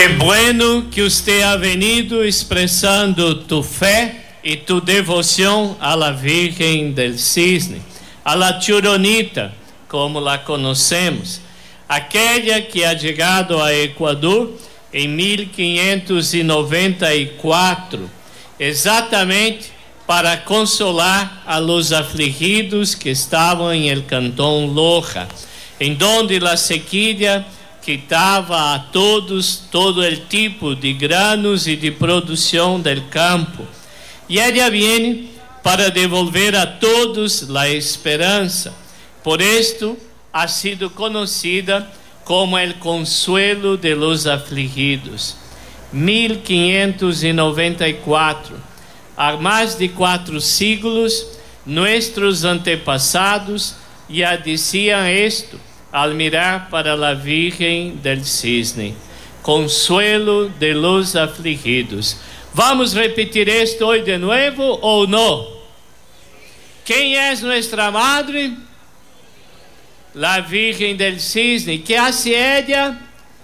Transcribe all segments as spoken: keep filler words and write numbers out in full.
Qué bueno que usted ha venido expresando tu fe y tu devoción a la Virgen del Cisne, a la Churonita, como la conocemos, aquella que ha llegado a Ecuador en mil quinientos noventa y cuatro, exatamente para consolar a los afligidos que estaban en el cantón Loja, en donde la sequía quitaba a todos todo el tipo de granos y de producción del campo. Y ella viene para devolver a todos la esperanza. Por esto ha sido conocida como el consuelo de los afligidos. mil quinientos noventa y cuatro. Há más de cuatro siglos, nuestros antepasados ya decían esto al mirar para la Virgen del Cisne, consuelo de los afligidos. ¿Vamos a repetir esto hoy de nuevo o no? ¿Quién es nuestra madre? La Virgen del Cisne. ¿Qué hace ella?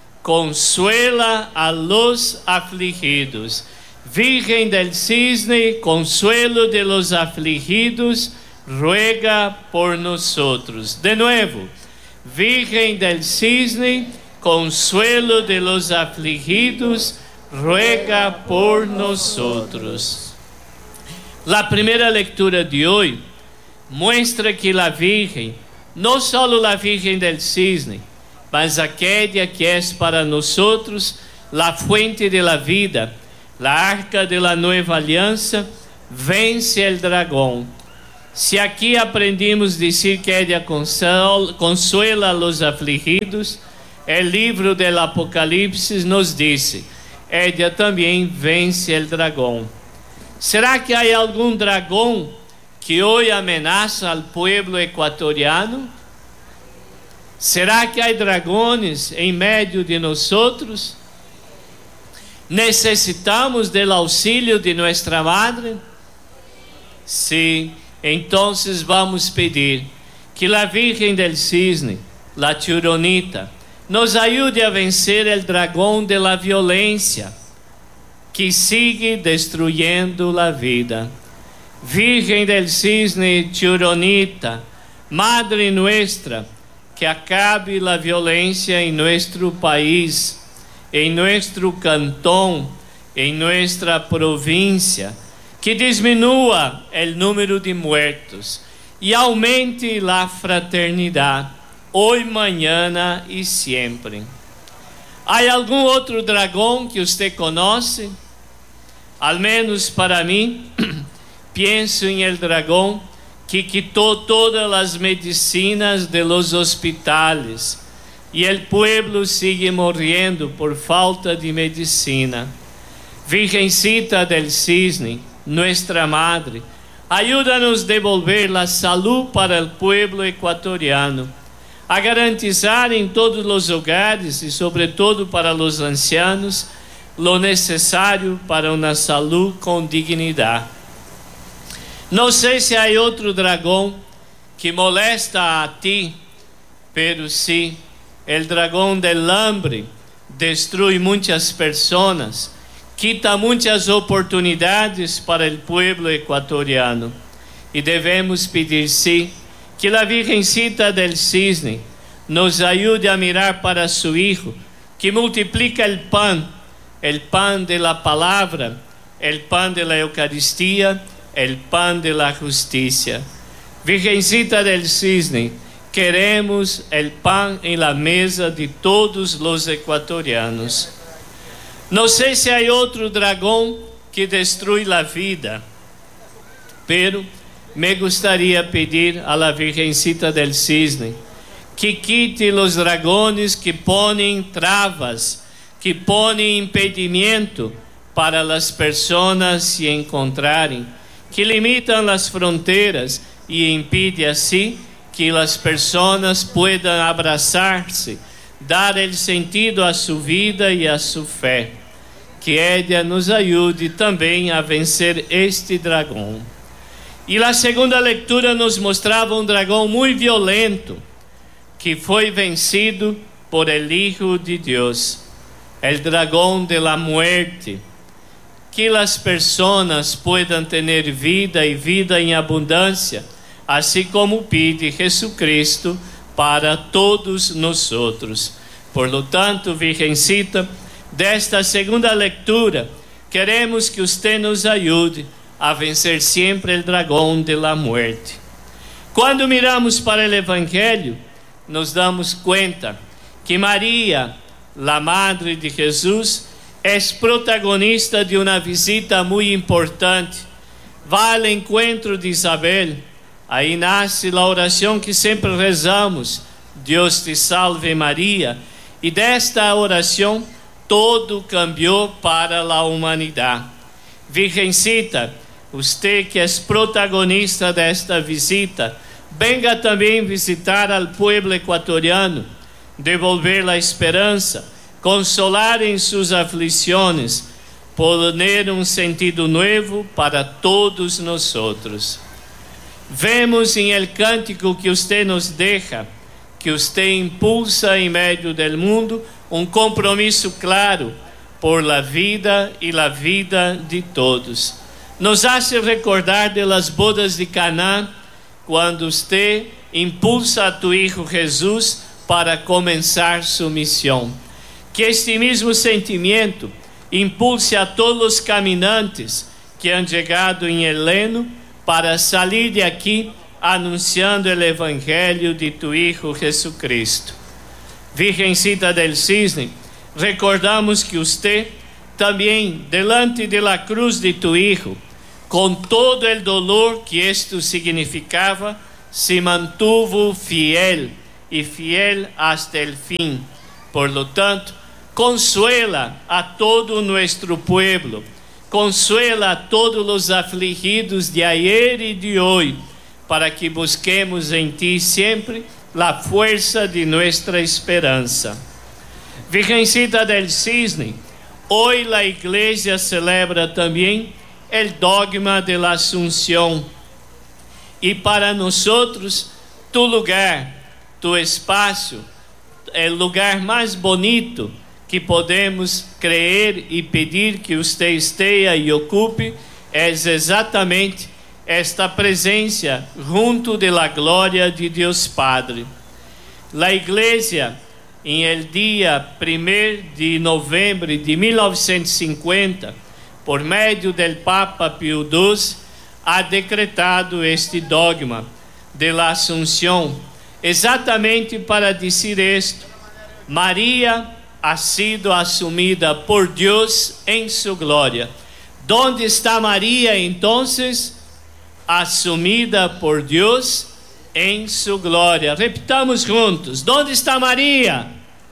Consuela a los afligidos. Virgen del Cisne, consuelo de los afligidos, ruega por nosotros. De nuevo, Virgen del Cisne, consuelo de los afligidos, ruega por nosotros. La primera lectura de hoy muestra que la Virgen, no solo la Virgen del Cisne, mas aquella que es para nosotros la fuente de la vida, la arca de la nueva alianza, vence el dragón. Si aquí aprendimos a decir que ella consuela a los afligidos, el libro del Apocalipsis nos dice, ella también vence el dragón. ¿Será que hay algún dragón que hoy amenaza al pueblo ecuatoriano? ¿Será que hay dragones en medio de nosotros? ¿Necesitamos del auxilio de nuestra madre? Sí, entonces vamos a pedir que la Virgen del Cisne, la Churonita, nos ayude a vencer el dragón de la violencia que sigue destruyendo la vida. Virgen del Cisne, Churonita, Madre nuestra, que acabe la violencia en nuestro país, en nuestro cantón, en nuestra provincia, que disminua el número de muertos y aumente la fraternidad, hoy, mañana y siempre. ¿Hay algún otro dragón que usted conoce? Al menos para mí, pienso en el dragón que quitó todas las medicinas de los hospitales y el pueblo sigue muriendo por falta de medicina. Virgencita del Cisne, nuestra madre, ayúdanos a devolver la salud para el pueblo ecuatoriano, a garantizar en todos los hogares y sobre todo para los ancianos lo necesario para una salud con dignidad. No sé si hay otro dragón que molesta a ti, pero sí, el dragón del hambre destruye muchas personas, quita muchas oportunidades para el pueblo ecuatoriano. Y debemos pedir, sí, que la Virgencita del Cisne nos ayude a mirar para su Hijo, que multiplica el pan, el pan de la palabra, el pan de la Eucaristía, el pan de la justicia. Virgencita del Cisne, queremos el pan en la mesa de todos los ecuatorianos. No sé si hay otro dragón que destruye la vida, pero me gustaría pedir a la Virgencita del Cisne que quite los dragones que ponen trabas, que ponen impedimento para las personas se encontrarem, que limitan las fronteras y impide así que las personas puedan abrazarse, dar el sentido a su vida y a su fe. Que ella nos ayude também a vencer este dragão. E a segunda leitura nos mostrava um dragão muito violento, que foi vencido por el Hijo de Deus. el dragón de la muerte, que las personas puedan tener vida y vida en abundancia, así como pide Jesucristo para todos nosotros. Por lo tanto, Virgencita, desta segunda lectura, queremos que usted nos ajude a vencer sempre o dragão de la muerte. Quando miramos para o Evangelho, nos damos conta que Maria, la Madre de Jesus, é protagonista de uma visita muito importante. Vai ao encontro de Isabel. Aí nasce a oração que sempre rezamos: Deus te salve Maria. E desta oração, todo cambiou para a humanidade. Virgencita, você que é protagonista desta visita, venga também visitar al pueblo equatoriano, devolver a esperança, consolar em suas aflições, poner um sentido novo para todos nós. Vemos em el cântico que você nos deixa, que você impulsa em meio do mundo um compromisso claro por la vida e la vida de todos. Nos hace recordar de las bodas de Caná, quando você impulsa a tu Hijo Jesus para começar sua missão. Que este mesmo sentimento impulse a todos os caminantes que han chegado em Heleno para sair de aqui anunciando o Evangelho de tu Hijo Jesucristo. Virgencita del Cisne, recordamos que você também, delante de la cruz de tu Hijo, com todo o dolor que isto significava, se mantuvo fiel e fiel hasta el fim. Por lo tanto, consuela a todo nuestro pueblo, consuela a todos os afligidos de ayer e de hoje, para que busquemos em ti sempre a força de nossa esperança. Virgencita del Cisne, hoje a Igreja celebra também o dogma de la Asunción. E para nós, tu lugar, tu espaço, é o lugar mais bonito que podemos crer e pedir que você esteja e ocupe, é exatamente esta presença junto de la glória de Deus Padre. La Igreja, em el dia primeiro de novembro de mil novecentos e cinquenta, por meio do Papa Pio doze, ha decretado este dogma de la Asunción, exatamente para dizer isto: Maria ha sido assumida por Deus em sua glória. ¿Dónde está Maria, entonces? Assumida por Deus em sua glória. Repitamos juntos: ¿Dónde está Maria?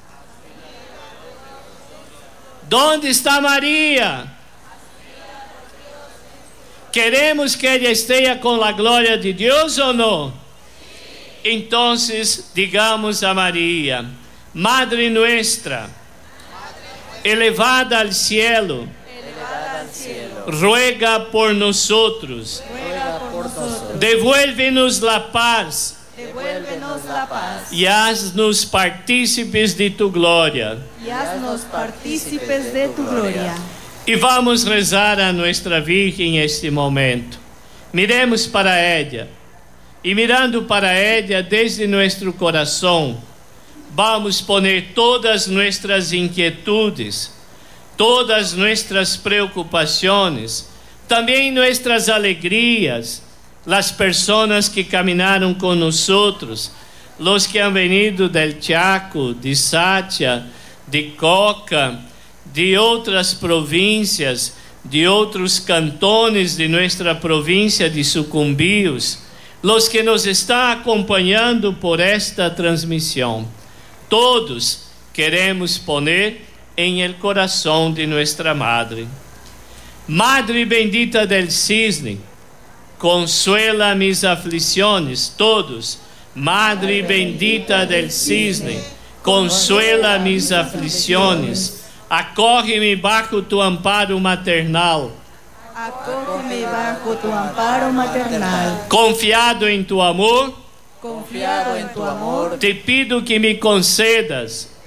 ¿Dónde está Maria? Queremos que ela esteja com a glória de Deus ou não? Então, digamos a Maria: Madre nuestra, elevada al cielo, ruega por nosotros, devuélvenos la paz, Devuélvenos la paz e haz-nos partícipes de tu glória. y haznos partícipes de tu gloria. E vamos rezar a Nuestra Virgem este momento. Miremos para ella, e mirando para ella desde nosso coração, vamos poner todas nuestras inquietudes, todas nuestras preocupações, também nuestras alegrias, las personas que caminaram com nosotros, los que han venido del Chaco, de Sátia, de Coca, de outras províncias, de outros cantones de nossa província de Sucumbíos, los que nos estão acompanhando por esta transmissão. Todos queremos poner em el coração de Nuestra Madre. Madre bendita del Cisne, consuela mis aflições. Todos. Madre bendita del Cisne, consuela mis aflições. Acorre-me bajo tu amparo maternal. Acógeme bajo tu amparo maternal. Confiado em tu amor, Confiado en tu amor, te pido que me concedas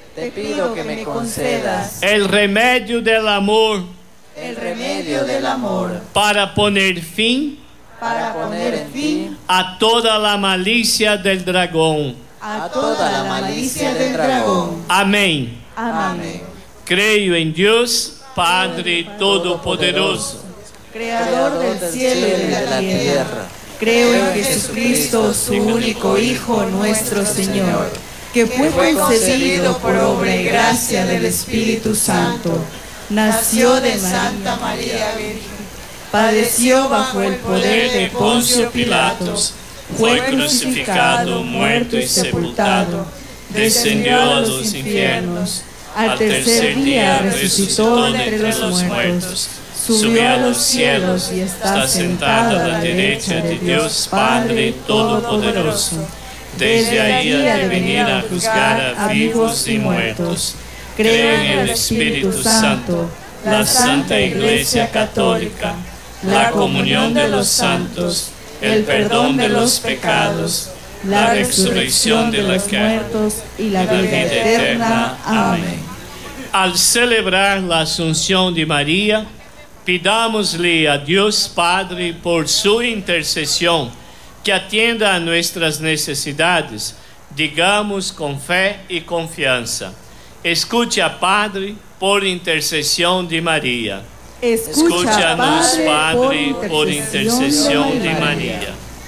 te pido que me concedas el remedio del amor el remedio del amor para poner fin para poner fin a toda la malicia del dragón. a toda la malicia del dragón. Amén. Amén. Creo en Dios, Padre Todopoderoso, Creador del cielo y de la tierra. Creo en Jesucristo, su único Hijo, nuestro Señor, que fue concebido por obra y gracia del Espíritu Santo. Nació de Santa María Virgen. Padeció bajo el poder de Poncio Pilatos. Fue crucificado, muerto y sepultado. Descendió a los infiernos. Al tercer día resucitó entre los muertos. Subió a los cielos y está sentado a la derecha de Dios Padre Todopoderoso. Desde ahí ha de venir a juzgar a vivos y muertos. Creo en el Espíritu Santo, la Santa Iglesia Católica, la comunión de los santos, el perdón de los pecados, la resurrección de los muertos y la vida eterna. Amén. Al celebrar la Asunción de María, pidámosle a Dios Padre por su intercesión que atienda a nuestras necesidades, digamos con fe y confianza. Escucha, Padre, por intercesión de María. Escúchanos, Padre, por intercesión de María.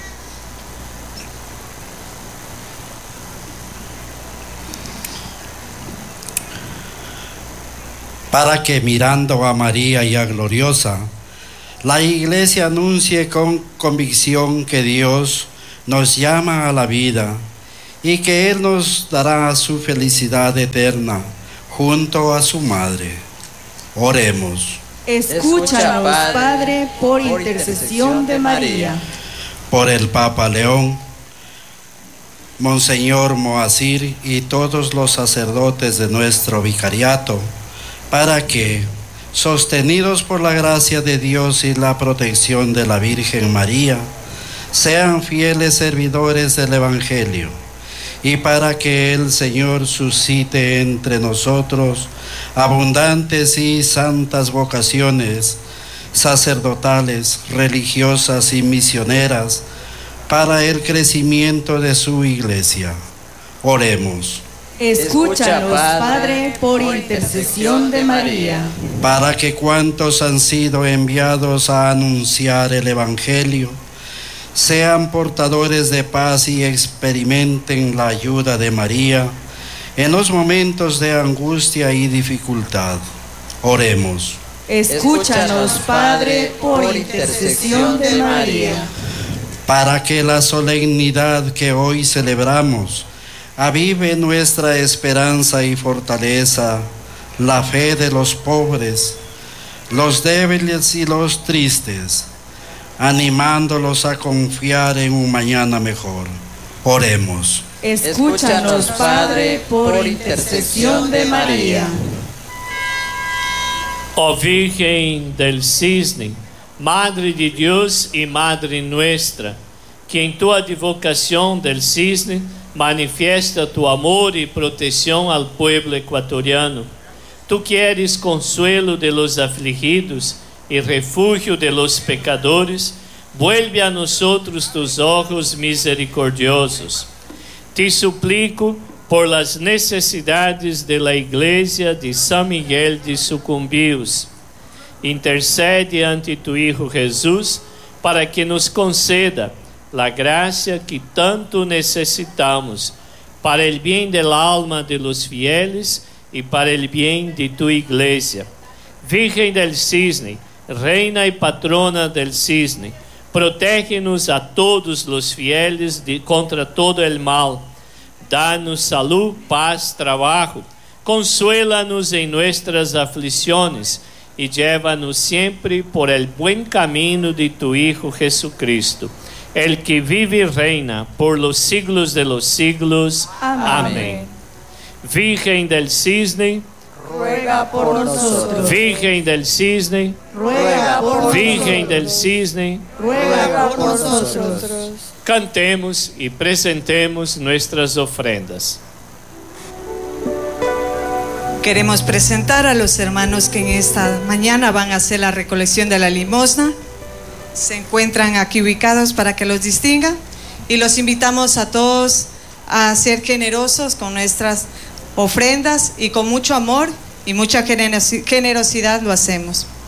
Para que mirando a María y a Gloriosa, la Iglesia anuncie con convicción que Dios nos llama a la vida y que Él nos dará su felicidad eterna junto a su Madre. Oremos. Escúchanos, Padre, por intercesión de María. Por el Papa León, Monseñor Moacir y todos los sacerdotes de nuestro vicariato, para que, sostenidos por la gracia de Dios y la protección de la Virgen María, sean fieles servidores del Evangelio, y para que el Señor suscite entre nosotros abundantes y santas vocaciones sacerdotales, religiosas y misioneras para el crecimiento de su Iglesia. Oremos. Escúchanos, Padre, por intercesión de María. Para que cuantos han sido enviados a anunciar el Evangelio sean portadores de paz y experimenten la ayuda de María en los momentos de angustia y dificultad. Oremos. Escúchanos, Padre, por intercesión de María. Para que la solemnidad que hoy celebramos avive nuestra esperanza y fortaleza la fe de los pobres, los débiles y los tristes, animándolos a confiar en un mañana mejor. Oremos. Escúchanos, Padre, por intercesión de María. Oh Virgen del Cisne, Madre de Dios y Madre nuestra, que en tu advocación del Cisne manifiesta tu amor y protección al pueblo ecuatoriano. Tú que eres consuelo de los afligidos y refugio de los pecadores, vuelve a nosotros tus ojos misericordiosos. Te suplico por las necesidades de la Iglesia de San Miguel de Sucumbíos. Intercede ante tu Hijo Jesús para que nos conceda la gracia que tanto necesitamos para el bien del alma de los fieles y para el bien de tu Iglesia. Virgen del Cisne, Reina y Patrona del Cisne, protege-nos a todos los fieles de, contra todo el mal. Danos salud, paz, trabajo. Consuélanos en nuestras aflicciones y llévanos siempre por el buen camino de tu Hijo Jesucristo, el que vive y reina por los siglos de los siglos. Amén. Amén. Virgen del Cisne, ruega por nosotros. Virgen del Cisne, ruega por nosotros. Virgen del Cisne, ruega por nosotros. Cantemos y presentemos nuestras ofrendas. Queremos presentar a los hermanos que en esta mañana van a hacer la recolección de la limosna. Se encuentran aquí ubicados para que los distingan y los invitamos a todos a ser generosos con nuestras ofrendas y con mucho amor y mucha generosidad lo hacemos.